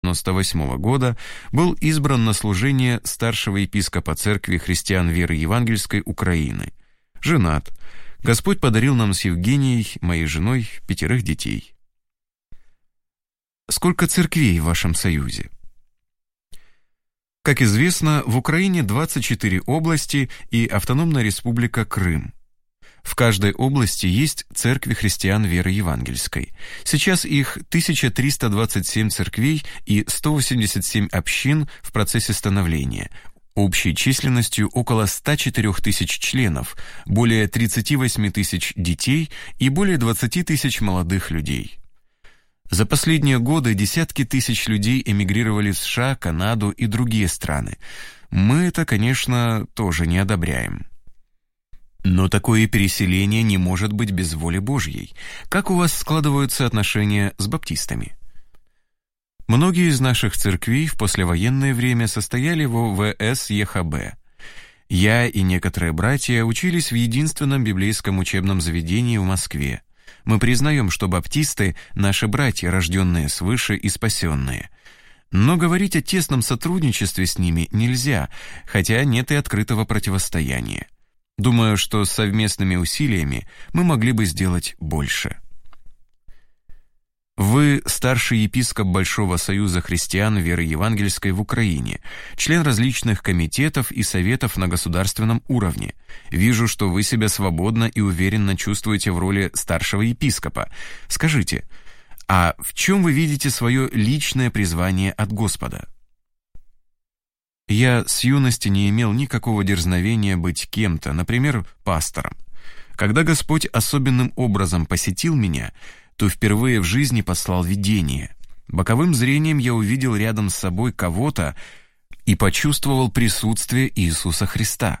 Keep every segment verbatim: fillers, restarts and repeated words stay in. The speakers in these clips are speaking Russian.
девяносто восьмого года был избран на служение старшего епископа Церкви христиан веры евангельской Украины. Женат. Господь подарил нам с Евгенией, моей женой, пятерых детей. Сколько церквей в вашем союзе? Как известно, в Украине двадцать четыре области и Автономная Республика Крым. В каждой области есть церкви христиан веры евангельской. Сейчас их тысяча триста двадцать семь церквей и сто восемьдесят семь общин в процессе становления, общей численностью около ста четырёх тысяч членов, более тридцати восьми тысяч детей и более двадцати тысяч молодых людей. За последние годы десятки тысяч людей эмигрировали в США, Канаду и другие страны. Мы это, конечно, тоже не одобряем. Но такое переселение не может быть без воли Божьей. Как у вас складываются отношения с баптистами? Многие из наших церквей в послевоенное время состояли в вэ эс е ха бэ. Я и некоторые братья учились в единственном библейском учебном заведении в Москве. Мы признаем, что баптисты – наши братья, рожденные свыше и спасенные. Но говорить о тесном сотрудничестве с ними нельзя, хотя нет и открытого противостояния. Думаю, что с совместными усилиями мы могли бы сделать больше. Вы старший епископ Большого союза христиан веры евангельской в Украине, член различных комитетов и советов на государственном уровне. Вижу, что вы себя свободно и уверенно чувствуете в роли старшего епископа. Скажите, а в чем вы видите свое личное призвание от Господа? Я с юности не имел никакого дерзновения быть кем-то, например, пастором. Когда Господь особенным образом посетил меня, то впервые в жизни послал видение. Боковым зрением я увидел рядом с собой кого-то и почувствовал присутствие Иисуса Христа.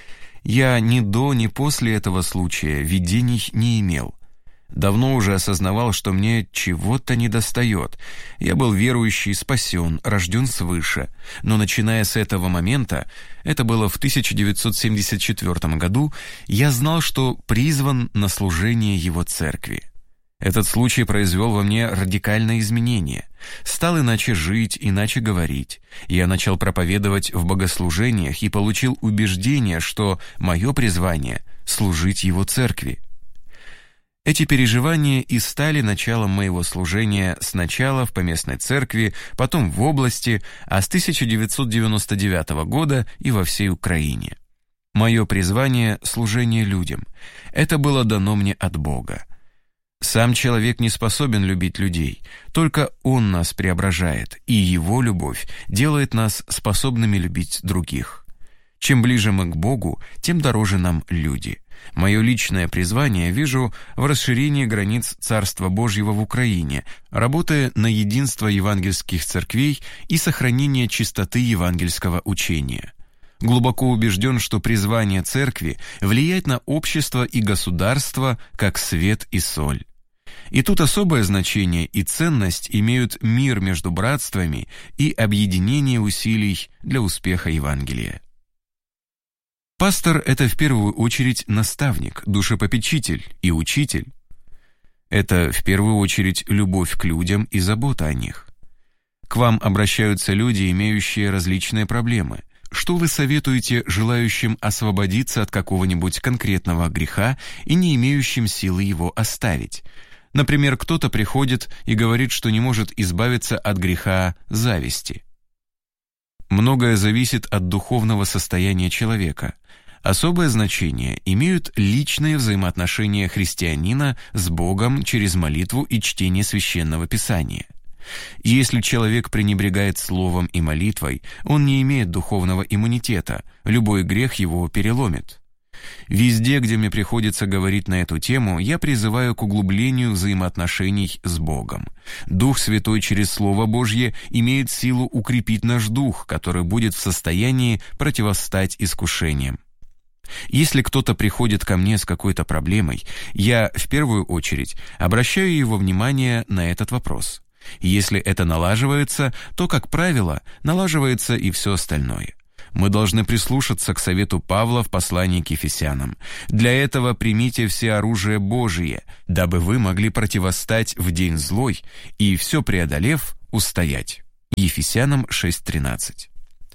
Я ни до, ни после этого случая видений не имел. Давно уже осознавал, что мне чего-то недостает. Я был верующий, спасен, рожден свыше. Но начиная с этого момента, это было в тысяча девятьсот семьдесят четвёртом году, я знал, что призван на служение Его церкви. Этот случай произвел во мне радикальное изменение. Стал иначе жить, иначе говорить. Я начал проповедовать в богослужениях и получил убеждение, что мое призвание — служить Его церкви. Эти переживания и стали началом моего служения сначала в поместной церкви, потом в области, а с тысяча девятьсот девяносто девятого года и во всей Украине. Мое призвание — служение людям. Это было дано мне от Бога. Сам человек не способен любить людей, только Он нас преображает, и Его любовь делает нас способными любить других. Чем ближе мы к Богу, тем дороже нам люди. Мое личное призвание вижу в расширении границ Царства Божьего в Украине, работая на единство евангельских церквей и сохранение чистоты евангельского учения. Глубоко убежден, что призвание церкви влиять на общество и государство как свет и соль. И тут особое значение и ценность имеют мир между братствами и объединение усилий для успеха Евангелия. Пастор — это в первую очередь наставник, душепопечитель и учитель. Это в первую очередь любовь к людям и забота о них. К вам обращаются люди, имеющие различные проблемы. Что вы советуете желающим освободиться от какого-нибудь конкретного греха и не имеющим силы его оставить? Например, кто-то приходит и говорит, что не может избавиться от греха зависти. Многое зависит от духовного состояния человека. Особое значение имеют личные взаимоотношения христианина с Богом через молитву и чтение Священного Писания. Если человек пренебрегает словом и молитвой, он не имеет духовного иммунитета, любой грех его переломит. Везде, где мне приходится говорить на эту тему, я призываю к углублению взаимоотношений с Богом. Дух Святой через Слово Божье имеет силу укрепить наш дух, который будет в состоянии противостать искушениям. Если кто-то приходит ко мне с какой-то проблемой, я в первую очередь обращаю его внимание на этот вопрос. Если это налаживается, то, как правило, налаживается и все остальное. Мы должны прислушаться к совету Павла в послании к Ефесянам. «Для этого примите все оружие Божие, дабы вы могли противостать в день злой и, все преодолев, устоять». Ефесянам шесть тринадцать.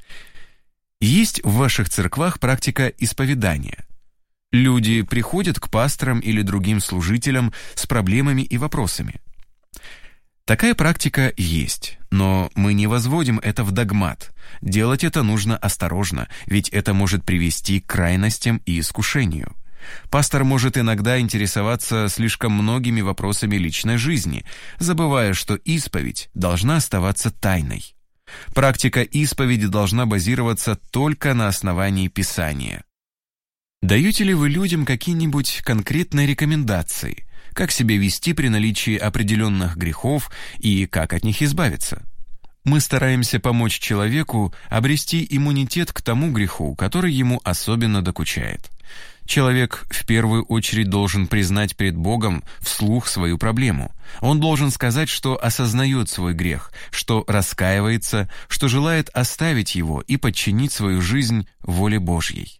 Есть в ваших церквах практика исповедания. Люди приходят к пасторам или другим служителям с проблемами и вопросами. Такая практика есть, но мы не возводим это в догмат. Делать это нужно осторожно, ведь это может привести к крайностям и искушению. Пастор может иногда интересоваться слишком многими вопросами личной жизни, забывая, что исповедь должна оставаться тайной. Практика исповеди должна базироваться только на основании Писания. Даете ли вы людям какие-нибудь конкретные рекомендации, как себя вести при наличии определенных грехов и как от них избавиться? Мы стараемся помочь человеку обрести иммунитет к тому греху, который ему особенно докучает. Человек в первую очередь должен признать перед Богом вслух свою проблему. Он должен сказать, что осознает свой грех, что раскаивается, что желает оставить его и подчинить свою жизнь воле Божьей.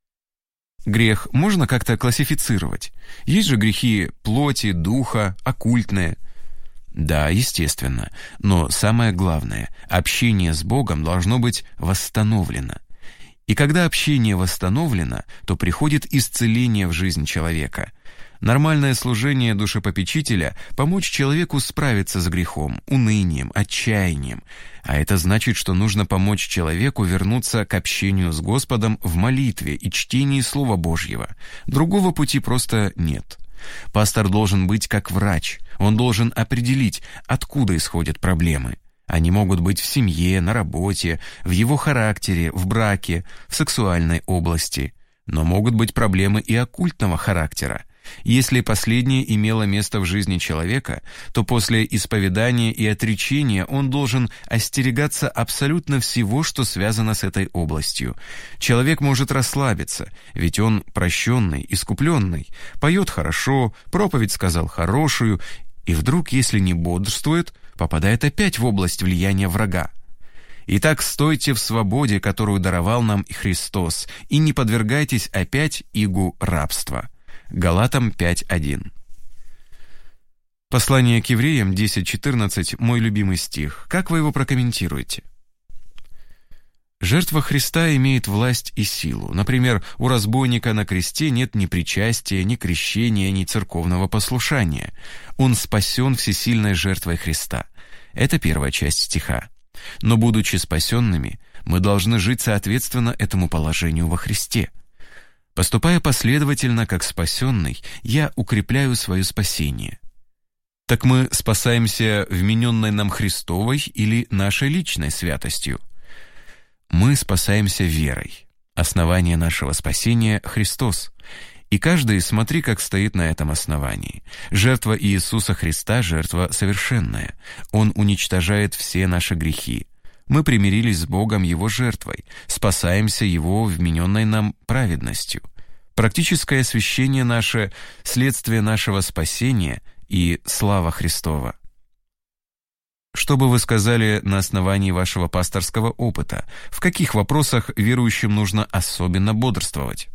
Грех можно как-то классифицировать. Есть же грехи плоти, духа, оккультные. Да, естественно, но самое главное, общение с Богом должно быть восстановлено. И когда общение восстановлено, то приходит исцеление в жизнь человека. Нормальное служение душепопечителя – помочь человеку справиться с грехом, унынием, отчаянием. А это значит, что нужно помочь человеку вернуться к общению с Господом в молитве и чтении Слова Божьего. Другого пути просто нет. Пастор должен быть как врач. Он должен определить, откуда исходят проблемы. Они могут быть в семье, на работе, в его характере, в браке, в сексуальной области. Но могут быть проблемы и оккультного характера. Если последнее имело место в жизни человека, то после исповедания и отречения он должен остерегаться абсолютно всего, что связано с этой областью. Человек может расслабиться, ведь он прощенный, искупленный, поет хорошо, проповедь сказал хорошую, и вдруг, если не бодрствует, попадает опять в область влияния врага. Итак, стойте в свободе, которую даровал нам Христос, и не подвергайтесь опять игу рабства. Галатам пять один. Послание к евреям десять четырнадцать, мой любимый стих. Как вы его прокомментируете? Жертва Христа имеет власть и силу. Например, у разбойника на кресте нет ни причастия, ни крещения, ни церковного послушания. Он спасен всесильной жертвой Христа. Это первая часть стиха. Но, будучи спасенными, мы должны жить соответственно этому положению во Христе. Поступая последовательно, как спасенный, я укрепляю свое спасение. Так мы спасаемся вмененной нам Христовой или нашей личной святостью? Мы спасаемся верой. Основание нашего спасения — Христос. И каждый смотри, как стоит на этом основании. Жертва Иисуса Христа — жертва совершенная. Он уничтожает все наши грехи. Мы примирились с Богом Его жертвой, спасаемся Его вмененной нам праведностью. Практическое освящение наше — следствие нашего спасения и слава Христова. Что бы вы сказали на основании вашего пасторского опыта? В каких вопросах верующим нужно особенно бодрствовать?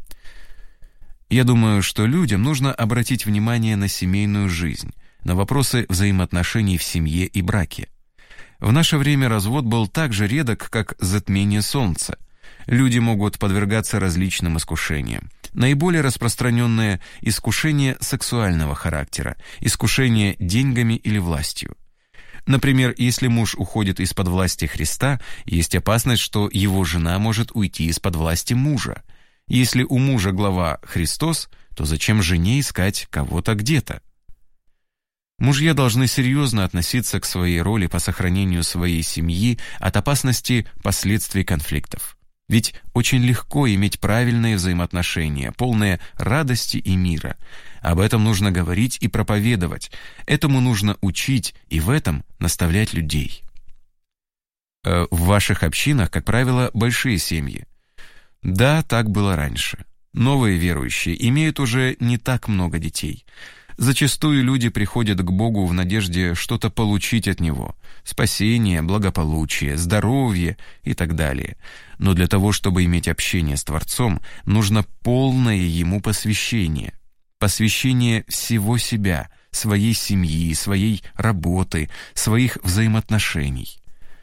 Я думаю, что людям нужно обратить внимание на семейную жизнь, на вопросы взаимоотношений в семье и браке. В наше время развод был так же редок, как затмение солнца. Люди могут подвергаться различным искушениям. Наиболее распространенное – искушение сексуального характера, искушение деньгами или властью. Например, если муж уходит из-под власти Христа, есть опасность, что его жена может уйти из-под власти мужа. Если у мужа глава Христос, то зачем жене искать кого-то где-то? Мужья должны серьезно относиться к своей роли по сохранению своей семьи от опасности последствий конфликтов. Ведь очень легко иметь правильные взаимоотношения, полные радости и мира. Об этом нужно говорить и проповедовать. Этому нужно учить и в этом наставлять людей. В ваших общинах, как правило, большие семьи. Да, так было раньше. Новые верующие имеют уже не так много детей. Зачастую люди приходят к Богу в надежде что-то получить от Него – спасение, благополучие, здоровье и так далее. Но для того, чтобы иметь общение с Творцом, нужно полное Ему посвящение. Посвящение всего себя, своей семьи, своей работы, своих взаимоотношений.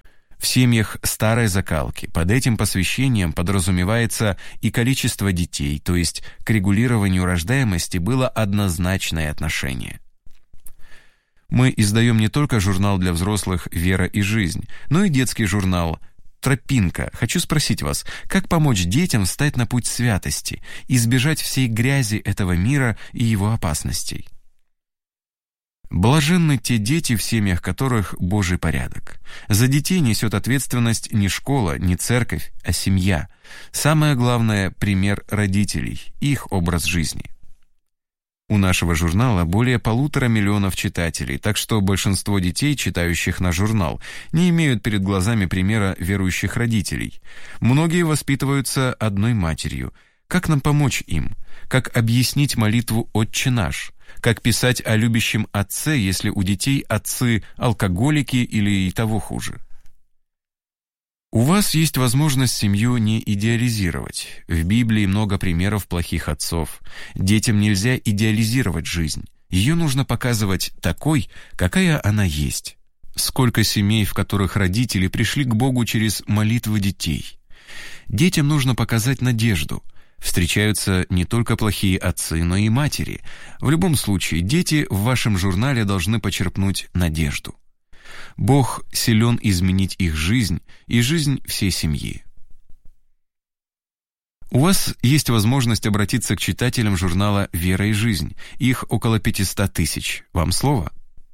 В семьях старой закалки под этим посвящением подразумевается и количество детей, то есть к регулированию рождаемости было однозначное отношение. Мы издаем не только журнал для взрослых «Вера и жизнь», но и детский журнал «Тропинка». Хочу спросить вас, как помочь детям встать на путь святости, избежать всей грязи этого мира и его опасностей? Блаженны те дети, в семьях которых Божий порядок. За детей несет ответственность не школа, не церковь, а семья. Самое главное – пример родителей, их образ жизни. У нашего журнала более полутора миллионов читателей, так что большинство детей, читающих наш журнал, не имеют перед глазами примера верующих родителей. Многие воспитываются одной матерью. Как нам помочь им? Как объяснить молитву «Отче наш»? Как писать о любящем отце, если у детей отцы алкоголики или и того хуже? У вас есть возможность семью не идеализировать. В Библии много примеров плохих отцов. Детям нельзя идеализировать жизнь. Ее нужно показывать такой, какая она есть. Сколько семей, в которых родители пришли к Богу через молитвы детей. Детям нужно показать надежду. Встречаются не только плохие отцы, но и матери. В любом случае, дети в вашем журнале должны почерпнуть надежду. Бог силен изменить их жизнь и жизнь всей семьи. У вас есть возможность обратиться к читателям журнала «Вера и жизнь». Их около пятьсот тысяч. Вам слово?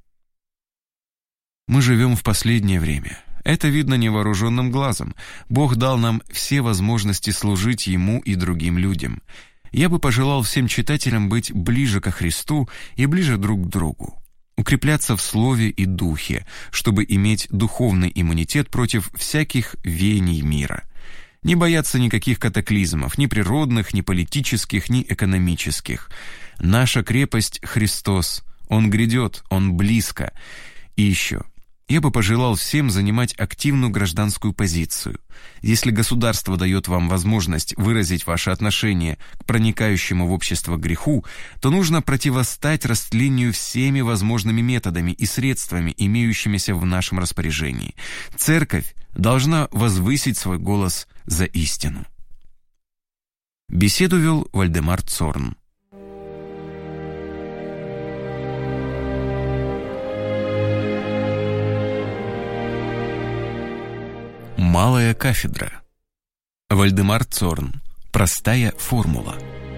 Мы живем в последнее время. Это видно невооруженным глазом. Бог дал нам все возможности служить Ему и другим людям. Я бы пожелал всем читателям быть ближе ко Христу и ближе друг к другу. Укрепляться в слове и духе, чтобы иметь духовный иммунитет против всяких веяний мира. Не бояться никаких катаклизмов, ни природных, ни политических, ни экономических. Наша крепость — Христос. Он грядет, Он близко. И еще. Я бы пожелал всем занимать активную гражданскую позицию. Если государство дает вам возможность выразить ваше отношение к проникающему в общество греху, то нужно противостать растлению всеми возможными методами и средствами, имеющимися в нашем распоряжении. Церковь должна возвысить свой голос за истину. Беседу вел Вальдемар Цорн. Малая кафедра. Вальдемар Цорн. Простая формула.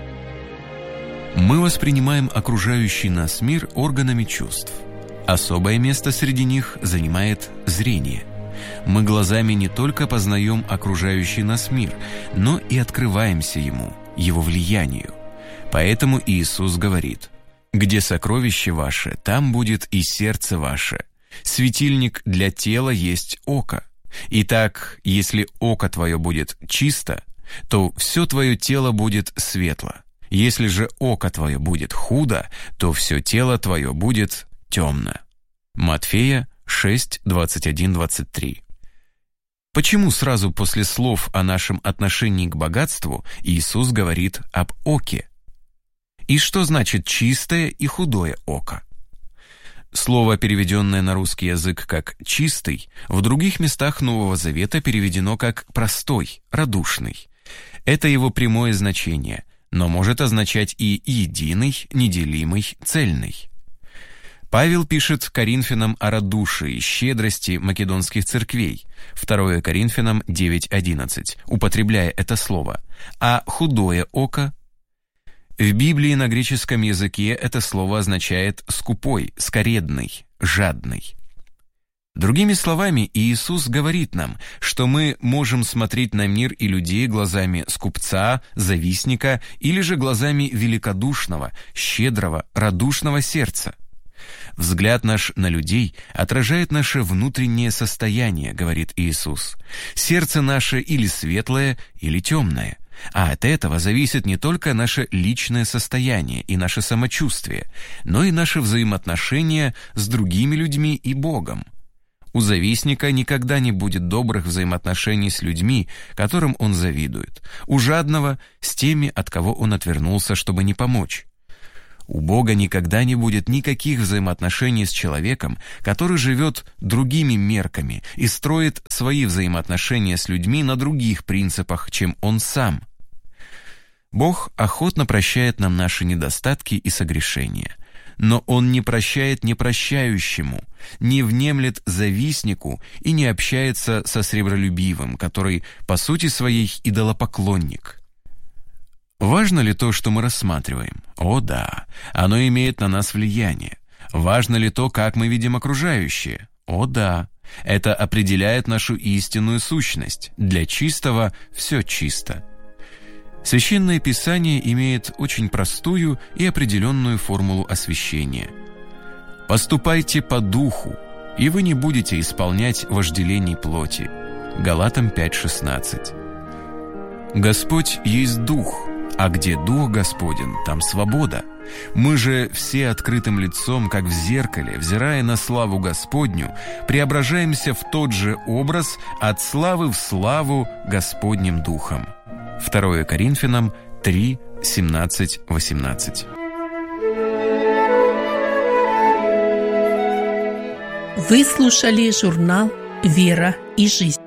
Мы воспринимаем окружающий нас мир органами чувств. Особое место среди них занимает зрение. Мы глазами не только познаем окружающий нас мир, но и открываемся ему, его влиянию. Поэтому Иисус говорит: «Где сокровище ваше, там будет и сердце ваше. Светильник для тела есть око. Итак, если око твое будет чисто, то все твое тело будет светло. Если же око твое будет худо, то все тело твое будет темно». Матфея шесть, двадцать один, двадцать три. Почему сразу после слов о нашем отношении к богатству Иисус говорит об оке? И что значит чистое и худое око? Слово, переведенное на русский язык как «чистый», в других местах Нового Завета переведено как «простой», «радушный». Это его прямое значение, но может означать и «единый», «неделимый», «цельный». Павел пишет Коринфянам о радушии, щедрости македонских церквей, второе Коринфянам девять одиннадцать, употребляя это слово, а «худое око». В Библии на греческом языке это слово означает «скупой», «скоредный», «жадный». Другими словами, Иисус говорит нам, что мы можем смотреть на мир и людей глазами скупца, завистника или же глазами великодушного, щедрого, радушного сердца. Взгляд наш на людей отражает наше внутреннее состояние, говорит Иисус. Сердце наше или светлое, или темное. А от этого зависит не только наше личное состояние и наше самочувствие, но и наши взаимоотношения с другими людьми и Богом. У завистника никогда не будет добрых взаимоотношений с людьми, которым он завидует. У жадного — с теми, от кого он отвернулся, чтобы не помочь. У Бога никогда не будет никаких взаимоотношений с человеком, который живет другими мерками и строит свои взаимоотношения с людьми на других принципах, чем Он сам. Бог охотно прощает нам наши недостатки и согрешения, но Он не прощает непрощающему, не внемлет завистнику и не общается со сребролюбивым, который по сути своей идолопоклонник. Важно ли то, что мы рассматриваем? О да, оно имеет на нас влияние. Важно ли то, как мы видим окружающее? О да, это определяет нашу истинную сущность. Для чистого все чисто. Священное Писание имеет очень простую и определенную формулу освящения. «Поступайте по духу, и вы не будете исполнять вожделений плоти». Галатам пять шестнадцать. Господь есть Дух, а где Дух Господень, там свобода. Мы же все открытым лицом, как в зеркале, взирая на славу Господню, преображаемся в тот же образ от славы в славу Господним Духом. второе Коринфянам три семнадцать восемнадцать. Вы слушали журнал «Вера и жизнь».